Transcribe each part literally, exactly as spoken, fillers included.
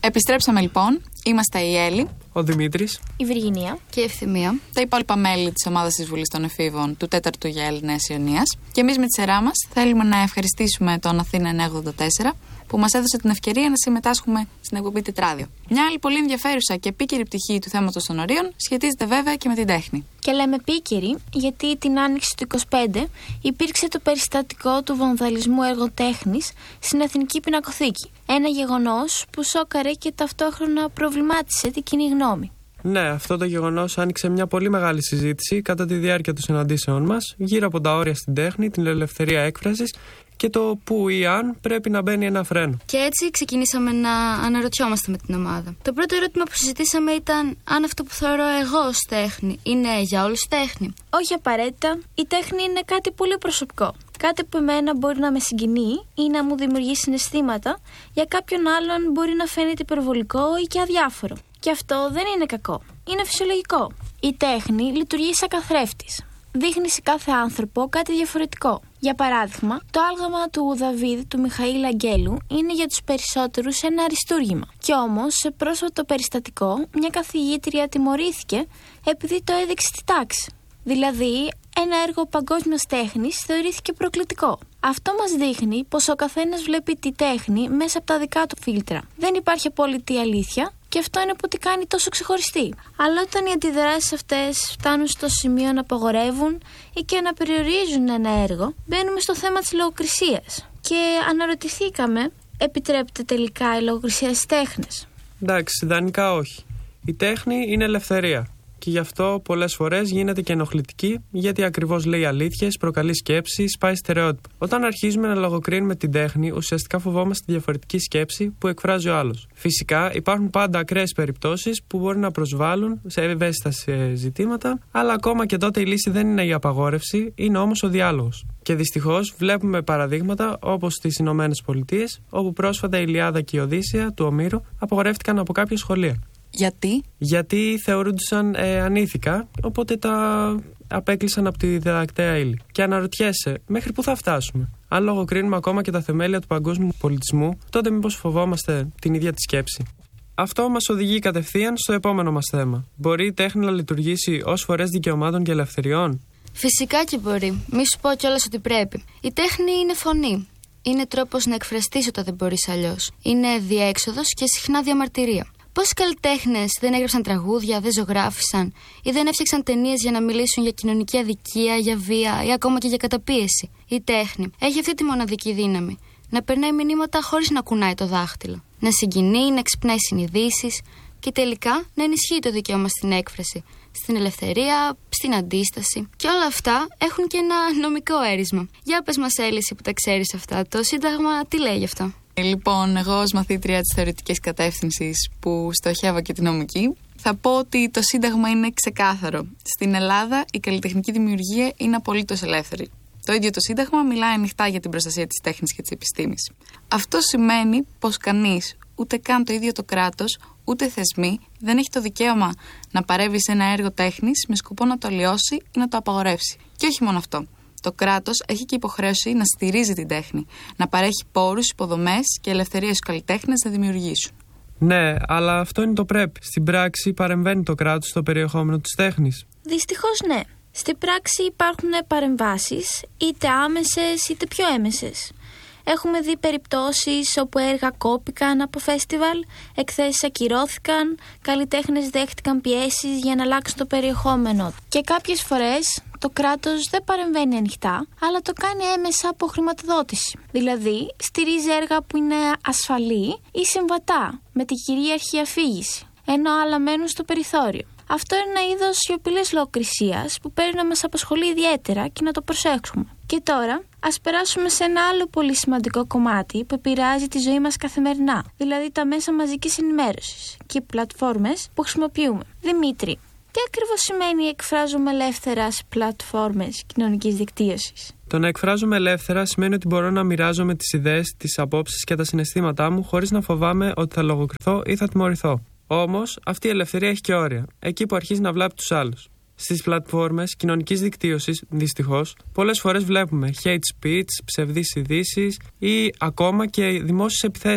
Επιστρέψαμε λοιπόν. Είμαστε η Έλλη, ο Δημήτρης, η Βυργινία και η Ευθυμία, τα υπόλοιπα μέλη της ομάδας της Βουλής των Εφήβων του τέταρτου ΓΕΛ Νέας Ιωνίας. Και εμείς με τη σειρά μας θέλουμε να ευχαριστήσουμε τον Αθήνα εννιακόσια ογδόντα τέσσερα που μας έδωσε την ευκαιρία να συμμετάσχουμε στην εκπομπή Τετράδιο. Μια άλλη πολύ ενδιαφέρουσα και επίκαιρη πτυχή του θέματος των ορίων σχετίζεται βέβαια και με την τέχνη. Και λέμε επίκαιρη γιατί την άνοιξη του είκοσι πέντε υπήρξε το περιστατικό του βανδαλισμού έργων τέχνης στην Εθνική Πινακοθήκη. Ένα γεγονός που σόκαρε και ταυτόχρονα προβλημάτισε την κοινή γνώμη. Ναι, αυτό το γεγονός άνοιξε μια πολύ μεγάλη συζήτηση κατά τη διάρκεια των συναντήσεων μας γύρω από τα όρια στην τέχνη, την ελευθερία έκφρασης και το που ή αν πρέπει να μπαίνει ένα φρένο. Και έτσι ξεκινήσαμε να αναρωτιόμαστε με την ομάδα. Το πρώτο ερώτημα που συζητήσαμε ήταν αν αυτό που θεωρώ εγώ ως τέχνη είναι για όλους τέχνη. Όχι απαραίτητα. Η τέχνη είναι κάτι πολύ προσωπικό. Κάτι που εμένα μπορεί να με συγκινεί ή να μου δημιουργεί συναισθήματα, για κάποιον άλλον μπορεί να φαίνεται υπερβολικό ή και αδιάφορο. Και αυτό δεν είναι κακό. Είναι φυσιολογικό. Η τέχνη λειτουργεί σαν καθρέφτης. Δείχνει σε κάθε άνθρωπο κάτι διαφορετικό. Για παράδειγμα, το άλγαμα του Δαβίδ του Μιχαήλ Αγγέλου είναι για τους περισσότερους ένα αριστούργημα. Κι όμως, σε πρόσφατο περιστατικό, μια καθηγήτρια τιμωρήθηκε επειδή το έδειξε στη τάξη. Δηλαδή, ένα έργο παγκόσμιας τέχνης θεωρήθηκε προκλητικό. Αυτό μας δείχνει πως ο καθένας βλέπει τη τέχνη μέσα από τα δικά του φίλτρα. Δεν υπάρχει απόλυτη αλήθεια και αυτό είναι που τη κάνει τόσο ξεχωριστή. Αλλά όταν οι αντιδράσεις αυτές φτάνουν στο σημείο να απαγορεύουν ή και να περιορίζουν ένα έργο, μπαίνουμε στο θέμα της λογοκρισίας. Και αναρωτηθήκαμε, επιτρέπεται τελικά η λογοκρισία στις τέχνες? Εντάξει, ιδανικά όχι. Η τέχνη είναι ελευθερία. Και γι' αυτό πολλές φορές γίνεται και ενοχλητική, γιατί ακριβώς λέει αλήθειες, προκαλεί σκέψη, σπάει στερεότυπα. Όταν αρχίζουμε να λογοκρίνουμε την τέχνη, ουσιαστικά φοβόμαστε τη διαφορετική σκέψη που εκφράζει ο άλλος. Φυσικά υπάρχουν πάντα ακραίες περιπτώσεις που μπορεί να προσβάλλουν σε ευαίσθητα ζητήματα, αλλά ακόμα και τότε η λύση δεν είναι η απαγόρευση, είναι όμως ο διάλογος. Και δυστυχώς βλέπουμε παραδείγματα όπως στις Ηνωμένες Πολιτείες, όπου πρόσφατα η Ιλιάδα και η Οδύσσεια του Ομήρου απαγορεύτηκαν από κάποια σχολεία. Γιατί? Γιατί θεωρούνταν ε, ανήθικα, οπότε τα απέκλεισαν από τη διδακτέα ύλη. Και αναρωτιέσαι, μέχρι πού θα φτάσουμε? Αν λογοκρίνουμε ακόμα και τα θεμέλια του παγκόσμιου πολιτισμού, τότε μήπως φοβόμαστε την ίδια τη σκέψη? Αυτό μας οδηγεί κατευθείαν στο επόμενο μας θέμα. Μπορεί η τέχνη να λειτουργήσει ως φορές δικαιωμάτων και ελευθεριών? Φυσικά και μπορεί. Μη σου πω κιόλας ότι πρέπει. Η τέχνη είναι φωνή. Είναι τρόπος να εκφραστείς όταν δεν μπορείς αλλιώς. Είναι διέξοδος και συχνά διαμαρτυρία. Πόσοι καλλιτέχνες δεν έγραψαν τραγούδια, δεν ζωγράφισαν ή δεν έφτιαξαν ταινίες για να μιλήσουν για κοινωνική αδικία, για βία ή ακόμα και για καταπίεση? Η τέχνη έχει αυτή τη μοναδική δύναμη. Να περνάει μηνύματα χωρίς να κουνάει το δάχτυλο. Να συγκινεί, να ξυπνάει συνειδήσεις και τελικά να ενισχύει το δικαίωμα στην έκφραση, στην ελευθερία, στην αντίσταση. Και όλα αυτά έχουν και ένα νομικό έρισμα. Για πες μας, Έλυση, που τα ξέρεις αυτά, το Σύνταγμα τι λέει γι' αυτό? Λοιπόν, εγώ ως μαθήτρια της θεωρητικής κατεύθυνσης που στοχεύω και την νομική, θα πω ότι το Σύνταγμα είναι ξεκάθαρο. Στην Ελλάδα η καλλιτεχνική δημιουργία είναι απολύτως ελεύθερη. Το ίδιο το Σύνταγμα μιλάει ανοιχτά για την προστασία της τέχνης και της επιστήμης. Αυτό σημαίνει πως κανείς, ούτε καν το ίδιο το κράτος, ούτε θεσμοί, δεν έχει το δικαίωμα να παρέμβει σε ένα έργο τέχνης με σκοπό να το αλλοιώσει ή να το απαγορεύσει. Και όχι μόνο αυτό. Το κράτος έχει και υποχρέωση να στηρίζει την τέχνη, να παρέχει πόρους, υποδομές και ελευθερίες στους καλλιτέχνες να δημιουργήσουν. Ναι, αλλά αυτό είναι το πρέπει. Στην πράξη παρεμβαίνει το κράτος στο περιεχόμενο της τέχνης? Δυστυχώς ναι. Στην πράξη υπάρχουν παρεμβάσεις, είτε άμεσες είτε πιο έμεσες. Έχουμε δει περιπτώσεις όπου έργα κόπηκαν από φεστιβάλ, εκθέσεις ακυρώθηκαν, καλλιτέχνες δέχτηκαν πιέσεις για να αλλάξουν το περιεχόμενο. Και κάποιες φορές το κράτος δεν παρεμβαίνει ανοιχτά, αλλά το κάνει έμεσα από χρηματοδότηση. Δηλαδή, στηρίζει έργα που είναι ασφαλή ή συμβατά με τη κυρίαρχη αφήγηση, ενώ άλλα μένουν στο περιθώριο. Αυτό είναι ένα είδος σιωπηλής λογοκρισίας που πρέπει να μας απασχολεί ιδιαίτερα και να το προσέξουμε. Και τώρα, ας περάσουμε σε ένα άλλο πολύ σημαντικό κομμάτι που επηρεάζει τη ζωή μας καθημερινά, δηλαδή τα μέσα μαζικής ενημέρωσης και οι πλατφόρμες που χρησιμοποιούμε. Δημήτρη, τι ακριβώς σημαίνει εκφράζομαι ελεύθερα σε πλατφόρμες κοινωνικής δικτύωσης? Το να εκφράζομαι ελεύθερα σημαίνει ότι μπορώ να μοιράζομαι τις ιδέες, τις απόψεις και τα συναισθήματά μου χωρίς να φοβάμαι ότι θα λογοκριθώ ή θα τιμωρηθώ. Όμως, αυτή η ελευθερία έχει και όρια, εκεί που αρχίζει να βλάπτει τους άλλους. Στις πλατφόρμες κοινωνικής δικτύωσης, δυστυχώς, πολλές φορές βλέπουμε hate speech, ψευδείς ειδήσεις ή ακόμα και δημόσιες επιθέσεις.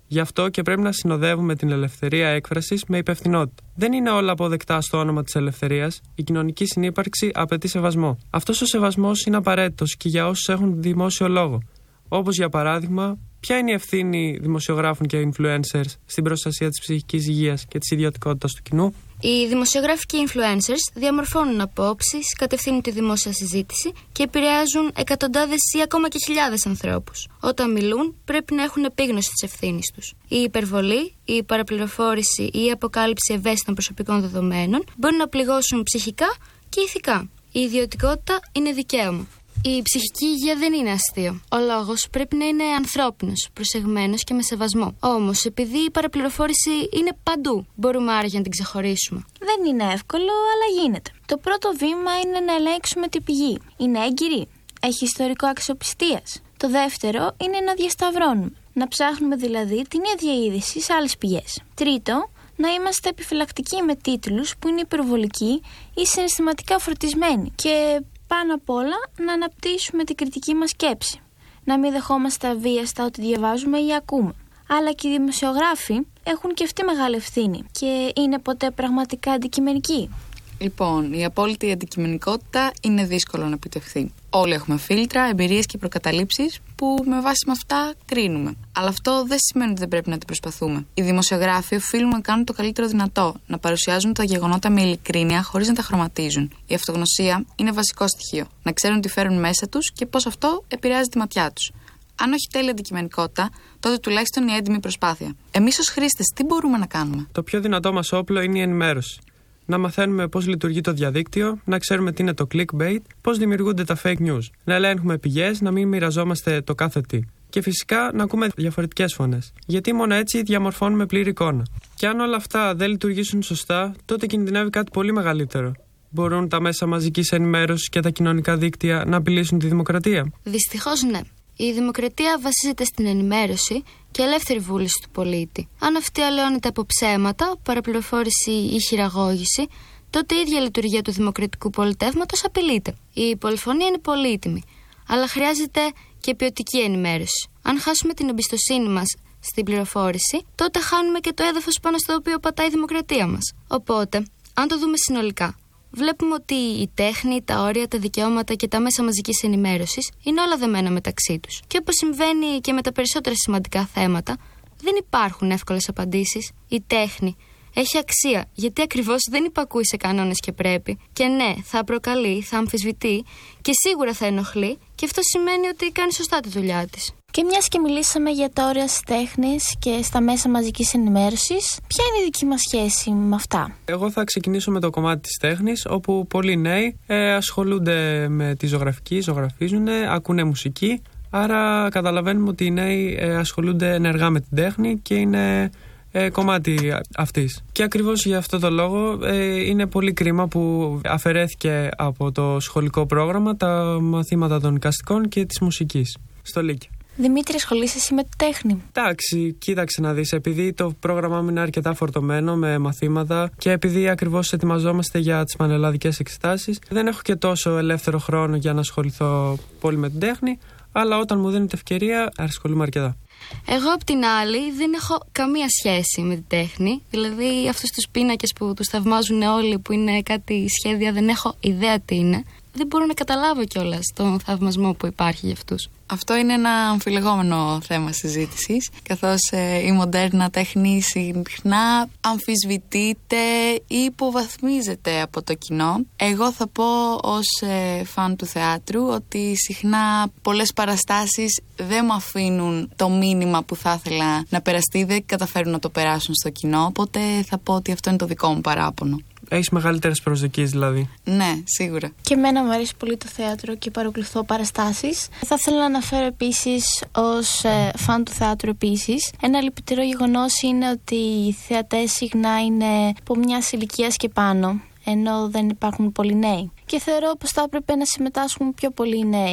Γι' αυτό και πρέπει να συνοδεύουμε την ελευθερία έκφρασης με υπευθυνότητα. Δεν είναι όλα αποδεκτά στο όνομα της ελευθερίας. Η κοινωνική συνύπαρξη απαιτεί σεβασμό. Αυτός ο σεβασμός είναι απαραίτητος και για όσους έχουν δημόσιο λόγο. Όπως για παράδειγμα, ποια είναι η ευθύνη δημοσιογράφων και influencers στην προστασία της ψυχικής υγείας και της ιδιωτικότητας του κοινού? Οι δημοσιογράφοι και οι influencers διαμορφώνουν απόψεις, κατευθύνουν τη δημόσια συζήτηση και επηρεάζουν εκατοντάδες ή ακόμα και χιλιάδες ανθρώπους. Όταν μιλούν, πρέπει να έχουν επίγνωση της ευθύνης τους. Η υπερβολή, η παραπληροφόρηση ή η αποκάλυψη ευαίσθητων προσωπικών δεδομένων μπορεί να πληγώσουν ψυχικά και ηθικά. Η ιδιωτικότητα είναι δικαίωμα. Η ψυχική υγεία δεν είναι αστείο. Ο λόγος πρέπει να είναι ανθρώπινος, προσεγμένος και με σεβασμό. Όμως, επειδή η παραπληροφόρηση είναι παντού, μπορούμε άραγε να την ξεχωρίσουμε? Δεν είναι εύκολο, αλλά γίνεται. Το πρώτο βήμα είναι να ελέγξουμε την πηγή. Είναι έγκυρη? Έχει ιστορικό αξιοπιστίας? Το δεύτερο είναι να διασταυρώνουμε. Να ψάχνουμε δηλαδή την ίδια είδηση σε άλλες πηγές. Τρίτο, να είμαστε επιφυλακτικοί με τίτλους που είναι υπερβολικοί ή συναισθηματικά φορτισμένοι. Και πάνω απ' όλα να αναπτύσσουμε την κριτική μας σκέψη. Να μην δεχόμαστε αβίαστα ό,τι διαβάζουμε ή ακούμε. Αλλά και οι δημοσιογράφοι έχουν και αυτοί μεγάλη ευθύνη και είναι ποτέ πραγματικά αντικειμενικοί? Λοιπόν, η απόλυτη αντικειμενικότητα είναι δύσκολο να επιτευχθεί. Όλοι έχουμε φίλτρα, εμπειρίες και προκαταλήψεις που με βάση με αυτά κρίνουμε. Αλλά αυτό δεν σημαίνει ότι δεν πρέπει να την προσπαθούμε. Οι δημοσιογράφοι οφείλουν να κάνουν το καλύτερο δυνατό, να παρουσιάζουν τα γεγονότα με ειλικρίνεια χωρίς να τα χρωματίζουν. Η αυτογνωσία είναι βασικό στοιχείο. Να ξέρουν τι φέρουν μέσα τους και πώς αυτό επηρεάζει τη ματιά τους. Αν όχι τέλεια αντικειμενικότητα, τότε τουλάχιστον η έντιμη προσπάθεια. Εμείς ως χρήστες τι μπορούμε να κάνουμε? Το πιο δυνατό μας όπλο είναι η ενημέρωση. Να μαθαίνουμε πώς λειτουργεί το διαδίκτυο, να ξέρουμε τι είναι το clickbait, πώς δημιουργούνται τα fake news. Να ελέγχουμε πηγές, να μην μοιραζόμαστε το κάθε τι. Και φυσικά να ακούμε διαφορετικές φωνές. Γιατί μόνο έτσι διαμορφώνουμε πλήρη εικόνα. Και αν όλα αυτά δεν λειτουργήσουν σωστά, τότε κινδυνεύει κάτι πολύ μεγαλύτερο. Μπορούν τα μέσα μαζικής ενημέρωσης και τα κοινωνικά δίκτυα να απειλήσουν τη δημοκρατία? Δυστυχώς ναι. Η δημοκρατία βασίζεται στην ενημέρωση και ελεύθερη βούληση του πολίτη. Αν αυτή αλλοιώνεται από ψέματα, παραπληροφόρηση ή χειραγώγηση, τότε η ίδια λειτουργία του δημοκρατικού πολιτεύματος απειλείται. Η πολυφωνία είναι πολύτιμη, αλλά χρειάζεται και ποιοτική ενημέρωση. Αν χάσουμε την εμπιστοσύνη μας στην πληροφόρηση, τότε χάνουμε και το έδαφος πάνω στο οποίο πατάει η δημοκρατία μας. Οπότε, αν το δούμε συνολικά, βλέπουμε ότι η τέχνη, τα όρια, τα δικαιώματα και τα μέσα μαζικής ενημέρωσης είναι όλα δεμένα μεταξύ τους. Και όπως συμβαίνει και με τα περισσότερα σημαντικά θέματα, δεν υπάρχουν εύκολες απαντήσεις. Η τέχνη έχει αξία, γιατί ακριβώς δεν υπακούει σε κανόνες και πρέπει. Και ναι, θα προκαλεί, θα αμφισβητεί και σίγουρα θα ενοχλεί, και αυτό σημαίνει ότι κάνει σωστά τη δουλειά της. Και μιας και μιλήσαμε για τα όρια στις τέχνης και στα μέσα μαζικής ενημέρωσης, ποια είναι η δική μας σχέση με αυτά? Εγώ θα ξεκινήσω με το κομμάτι της τέχνης, όπου πολλοί νέοι ε, ασχολούνται με τη ζωγραφική, ζωγραφίζουν, ακούνε μουσική. Άρα καταλαβαίνουμε ότι οι νέοι ε, ασχολούνται ενεργά με την τέχνη και είναι ε, κομμάτι αυτής. Και ακριβώς για αυτό το λόγο ε, είναι πολύ κρίμα που αφαιρέθηκε από το σχολικό πρόγραμμα τα μαθήματα των εικαστικών και της μουσικής στο Λύκειο. Δημήτρη, ασχολείσαι εσύ με τη τέχνη? Εντάξει, κοίταξε να δεις. Επειδή το πρόγραμμά μου είναι αρκετά φορτωμένο με μαθήματα και επειδή ακριβώς ετοιμαζόμαστε για τις πανελλαδικές εξετάσεις, δεν έχω και τόσο ελεύθερο χρόνο για να ασχοληθώ πολύ με την τέχνη, αλλά όταν μου δίνεται ευκαιρία, ασχολούμαι αρκετά. Εγώ απ' την άλλη δεν έχω καμία σχέση με την τέχνη. Δηλαδή αυτούς τους πίνακες που τους θαυμάζουν όλοι, που είναι κάτι σχέδια, δεν έχω ιδέα τι είναι. Δεν μπορώ να καταλάβω κιόλας τον θαυμασμό που υπάρχει για αυτούς. Αυτό είναι ένα αμφιλεγόμενο θέμα συζήτησης, καθώς ε, η μοντέρνα τέχνη συχνά αμφισβητείται ή υποβαθμίζεται από το κοινό. Εγώ θα πω ως ε, φαν του θεάτρου ότι συχνά πολλές παραστάσεις δεν μου αφήνουν το μήνυμα που θα ήθελα να περαστεί, δεν καταφέρουν να το περάσουν στο κοινό, οπότε θα πω ότι αυτό είναι το δικό μου παράπονο. Έχεις μεγαλύτερες προσδοκίες δηλαδή? Ναι, σίγουρα. Και εμένα μου αρέσει πολύ το θέατρο και παρακολουθώ παραστάσεις. Θα ήθελα να αναφέρω επίσης ως ε, φαν του θεάτρου επίσης, ένα λυπητερό γεγονός είναι ότι οι θεατές συχνά είναι από μιας ηλικίας και πάνω, ενώ δεν υπάρχουν πολλοί νέοι. Και θεωρώ πως θα έπρεπε να συμμετάσχουν πιο πολλοί νέοι.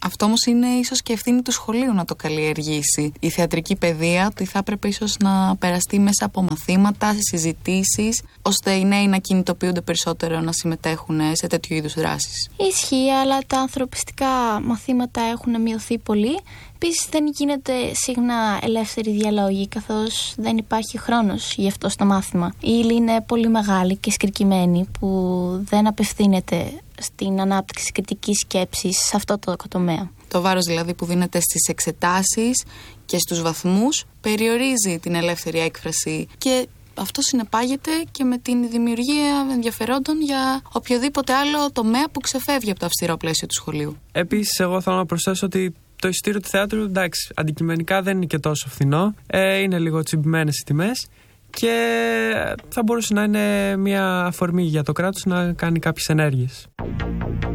Αυτό όμως είναι ίσως και ευθύνη του σχολείου να το καλλιεργήσει. Η θεατρική παιδεία ότι θα έπρεπε ίσως να περαστεί μέσα από μαθήματα, συζητήσεις, ώστε οι νέοι να κινητοποιούνται περισσότερο να συμμετέχουν σε τέτοιου είδους δράσεις. Ισχύει, αλλά τα ανθρωπιστικά μαθήματα έχουν μειωθεί πολύ. Επίσης δεν γίνεται συχνά ελεύθερη διαλογή, καθώς δεν υπάρχει χρόνος γι' αυτό στο μάθημα. Η ύλη είναι πολύ μεγάλη και σκρικημένη που δεν απευθύνεται στην ανάπτυξη κριτικής σκέψης σε αυτό το τομέα. Το βάρος δηλαδή που δίνεται στις εξετάσεις και στους βαθμούς περιορίζει την ελεύθερη έκφραση και αυτό συνεπάγεται και με την δημιουργία ενδιαφερόντων για οποιοδήποτε άλλο τομέα που ξεφεύγει από το αυστηρό πλαίσιο του σχολείου. Επίσης, εγώ θέλω να προσθέσω ότι το εισιτήριο του θεάτρου, εντάξει, αντικειμενικά δεν είναι και τόσο φθηνό. Ε, είναι λίγο τσιμπημένες οι τιμές και θα μπορούσε να είναι μια αφορμή για το κράτος να κάνει κάποιες ενέργειες.